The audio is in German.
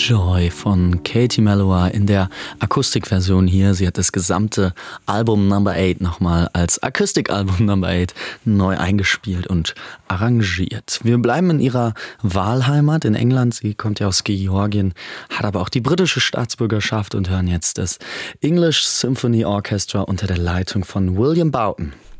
Joy von Katie Melua in der Akustikversion hier. Sie hat das gesamte Album Number 8 nochmal als Akustikalbum Number 8 neu eingespielt und arrangiert. Wir bleiben in ihrer Wahlheimat in England. Sie kommt ja aus Georgien, hat aber auch die britische Staatsbürgerschaft und hören jetzt das English Symphony Orchestra unter der Leitung von William Boughton.